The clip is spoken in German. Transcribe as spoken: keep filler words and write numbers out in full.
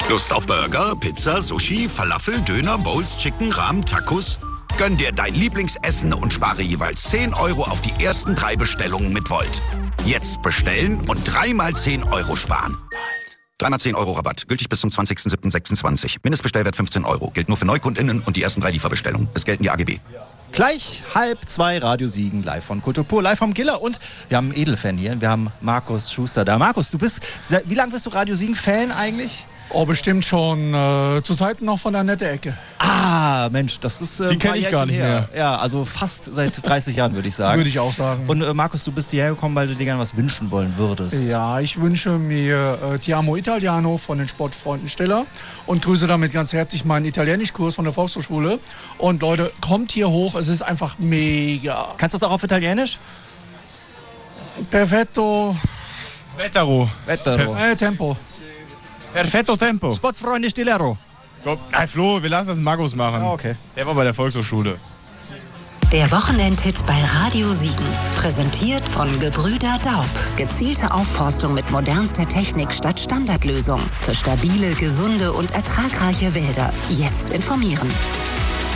Lust auf Burger, Pizza, Sushi, Falafel, Döner, Bowls, Chicken, Rahmen, Tacos? Gönn dir dein Lieblingsessen und spare jeweils zehn Euro auf die ersten drei Bestellungen mit Volt. Jetzt bestellen und dreimal zehn Euro sparen. Dreimal zehn Euro Rabatt. Gültig bis zum zwanzigsten siebten sechsundzwanzig. Mindestbestellwert fünfzehn Euro. Gilt nur für NeukundInnen und die ersten drei Lieferbestellungen. Es gelten die A G B. Gleich halb zwei Radio Siegen, live von Kultur Pur, live vom Giller. Und wir haben einen Edelfan hier. Wir haben Markus Schuster da. Markus, du bist, wie lange bist du Radio Siegen-Fan eigentlich? Oh, bestimmt schon äh, zu Zeiten noch von der nette Ecke. Ah, Mensch, das ist äh, Die kenne ich gar nicht her. mehr. Ja, also fast seit dreißig Jahren, würde ich sagen. Würde ich auch sagen. Und äh, Markus, du bist hierher gekommen, weil du dir gerne was wünschen wollen würdest. Ja, ich wünsche mir äh, Ti amo Italiano von den Sportfreunden Steller und grüße damit ganz herzlich meinen Italienischkurs von der Volkshochschule. Und Leute, kommt hier hoch, es ist einfach mega. Kannst du das auch auf Italienisch? Perfetto. Vettero. Vettero. Äh, Tempo. Perfetto Tempo. Sportfreunde Stillero. Hey Flo, wir lassen das Markus machen. Ah, okay. Der war bei der Volkshochschule. Der Wochenendhit bei Radio Siegen. Präsentiert von Gebrüder Daub. Gezielte Aufforstung mit modernster Technik statt Standardlösung. Für stabile, gesunde und ertragreiche Wälder. Jetzt informieren.